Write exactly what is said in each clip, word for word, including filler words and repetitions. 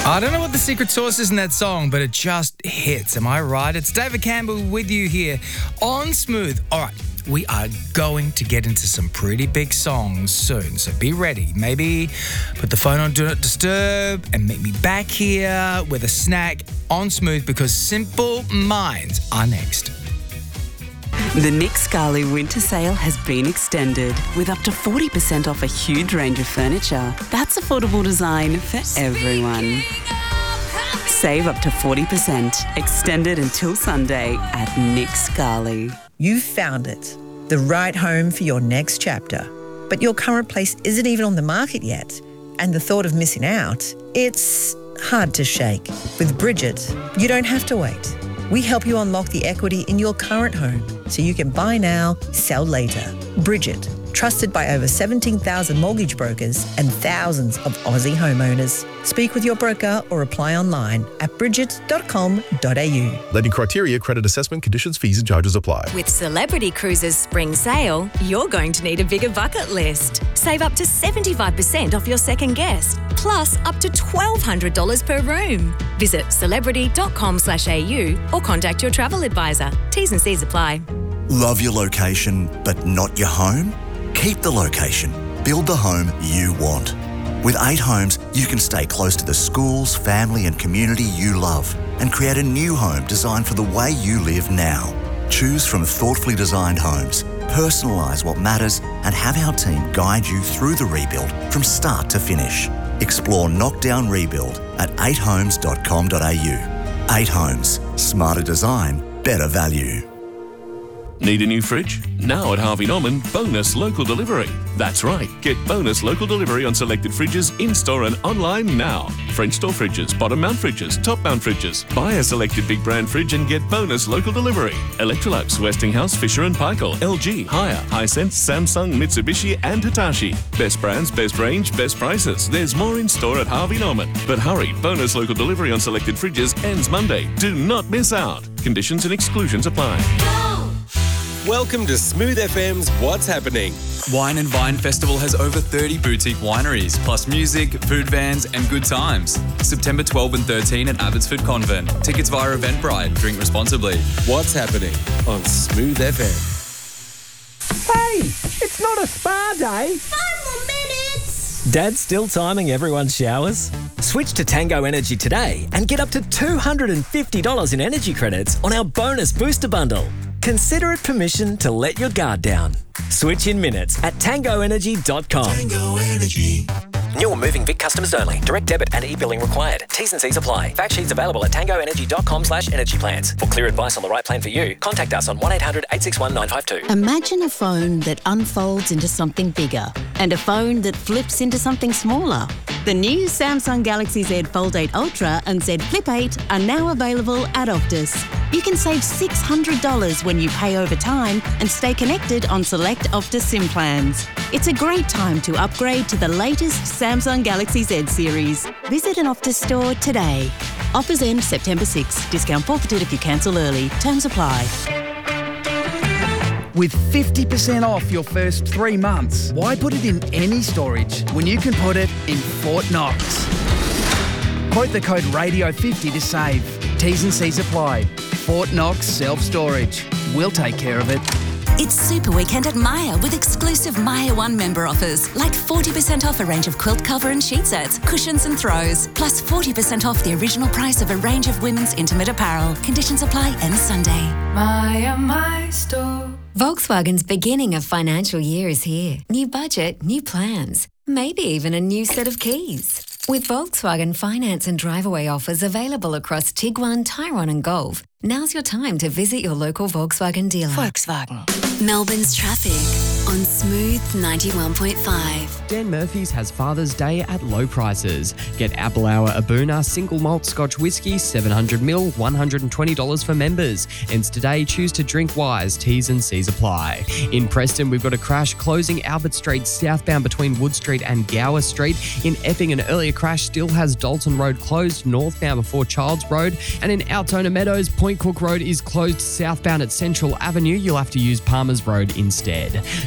I don't know what the secret sauce is in that song, but it just hits. Am I right? It's David Campbell with you here on Smooth. All right, we are going to get into some pretty big songs soon, so be ready. Maybe put the phone on Do Not Disturb and meet me back here with a snack on Smooth, because Simple Minds are next. The Nick Scali winter sale has been extended with up to forty percent off a huge range of furniture. That's affordable design for everyone. Save up to forty percent, extended until Sunday at Nick Scali. You've found it, the right home for your next chapter. But your current place isn't even on the market yet. And the thought of missing out, it's hard to shake. With Bridget, you don't have to wait. We help you unlock the equity in your current home so you can buy now, sell later. Bridget, trusted by over seventeen thousand mortgage brokers and thousands of Aussie homeowners. Speak with your broker or apply online at bridget dot com dot a u. Lending criteria, credit assessment, conditions, fees and charges apply. With Celebrity Cruises Spring Sale, you're going to need a bigger bucket list. Save up to seventy-five percent off your second guest, plus up to twelve hundred dollars per room. Visit celebrity dot com slash a u or contact your travel advisor. T's and C's apply. Love your location, but not your home? Keep the location. Build the home you want. With eight Homes, you can stay close to the schools, family and community you love and create a new home designed for the way you live now. Choose from thoughtfully designed homes, personalise what matters and have our team guide you through the rebuild from start to finish. Explore Knockdown Rebuild at eight homes dot com dot a u. eight Homes. Smarter design, better value. Need a new fridge? Now at Harvey Norman, bonus local delivery. That's right, get bonus local delivery on selected fridges in-store and online now. French door fridges, bottom mount fridges, top mount fridges. Buy a selected big brand fridge and get bonus local delivery. Electrolux, Westinghouse, Fisher and Paykel, L G, Haier, Hisense, Samsung, Mitsubishi and Hitachi. Best brands, best range, best prices. There's more in store at Harvey Norman. But hurry, bonus local delivery on selected fridges ends Monday. Do not miss out. Conditions and exclusions apply. Welcome to Smooth F M's What's Happening. Wine and Vine Festival has over thirty boutique wineries, plus music, food vans and good times. September twelfth and thirteenth at Abbotsford Convent. Tickets via Eventbrite. Drink responsibly. What's Happening on Smooth F M. Hey, it's not a spa day. Five more minutes. Dad's still timing everyone's showers? Switch to Tango Energy today and get up to two hundred fifty dollars in energy credits on our bonus booster bundle. Consider it permission to let your guard down. Switch in minutes at tango energy dot com. Tango Energy. New or moving Vic customers only. Direct debit and e-billing required. T's and C's apply. Fact sheets available at tango energy dot com slash energy plans. For clear advice on the right plan for you, contact us on one eight hundred eight six one nine five two. Imagine a phone that unfolds into something bigger and a phone that flips into something smaller. The new Samsung Galaxy Z Fold eight Ultra and Z Flip eight are now available at Optus. You can save six hundred dollars when you pay over time and stay connected on select Optus SIM plans. It's a great time to upgrade to the latest Samsung Galaxy Z series. Visit an Optus store today. Offers end September sixth. Discount forfeited if you cancel early. Terms apply. With fifty percent off your first three months, why put it in any storage when you can put it in Fort Knox? Quote the code radio fifty to save. T's and C's apply. Fort Knox Self-Storage. We'll take care of it. It's Super Weekend at Myer with exclusive Myer One member offers, like forty percent off a range of quilt cover and sheet sets, cushions and throws, plus forty percent off the original price of a range of women's intimate apparel. Conditions apply end Sunday. Myer, my store. Volkswagen's beginning of financial year is here. New budget, new plans, maybe even a new set of keys. With Volkswagen finance and drive-away offers available across Tiguan, Tyrone and Golf, now's your time to visit your local Volkswagen dealer. Volkswagen. Melbourne's traffic on Smooth ninety-one point five. Dan Murphy's has Father's Day at low prices. Get Apple Hour Abuna Single Malt Scotch Whisky, seven hundred milliliters, one hundred twenty dollars for members. Ends today, choose to drink wise. T's and C's apply. In Preston, we've got a crash closing Albert Street southbound between Wood Street and Gower Street. In Epping, an earlier crash still has Dalton Road closed northbound before Childs Road. And in Altona Meadows, Point Cook Road is closed southbound at Central Avenue. You'll have to use Palmer's Road instead.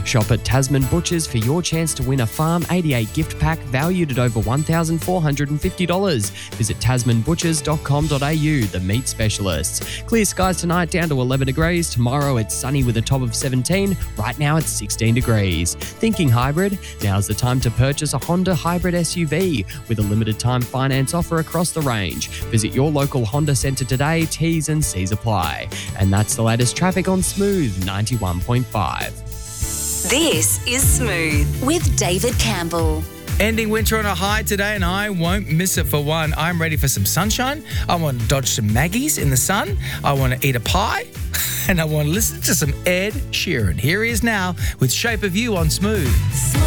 Shop at Tasman Butchers for your chance to win a Farm eighty-eight gift pack valued at over one thousand four hundred fifty dollars. Visit tasman butchers dot com dot a u, the meat specialists. Clear skies tonight down to eleven degrees. Tomorrow it's sunny with a top of seventeen. Right now it's sixteen degrees. Thinking hybrid? Now's the time to purchase a Honda hybrid S U V with a limited time finance offer across the range. Visit your local Honda centre today. T's and C's apply. And that's the latest traffic on Smooth ninety-one point five. This is Smooth with David Campbell. Ending winter on a high today, and I won't miss it for one. I'm ready for some sunshine. I want to dodge some Maggies in the sun. I want to eat a pie. And I want to listen to some Ed Sheeran. Here he is now with Shape of You on Smooth.